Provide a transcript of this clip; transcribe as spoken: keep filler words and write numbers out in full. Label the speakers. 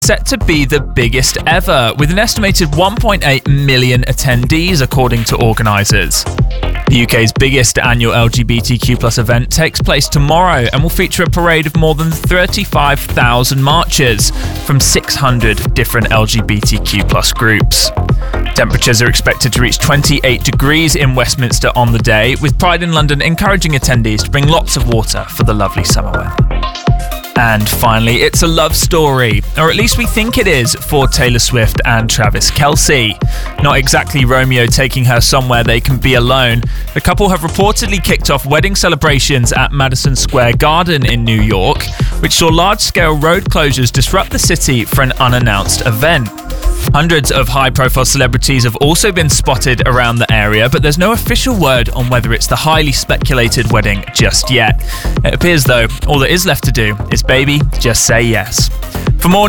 Speaker 1: set to be the biggest ever, with an estimated one point eight million attendees, according to organisers. The U K's biggest annual L G B T Q plus event takes place tomorrow and will feature a parade of more than thirty-five thousand marchers from six hundred different L G B T Q plus groups. Temperatures are expected to reach twenty-eight degrees in Westminster on the day, with Pride in London encouraging attendees to bring lots of water for the lovely summer weather. And finally, it's a love story, or at least we think it is, for Taylor Swift and Travis Kelce. Not exactly Romeo taking her somewhere they can be alone. The couple have reportedly kicked off wedding celebrations at Madison Square Garden in New York, which saw large-scale road closures disrupt the city for an unannounced event. Hundreds of high-profile celebrities have also been spotted around the area, but there's no official word on whether it's the highly speculated wedding just yet. It appears, though, all that is left to do is, baby, just say yes. For more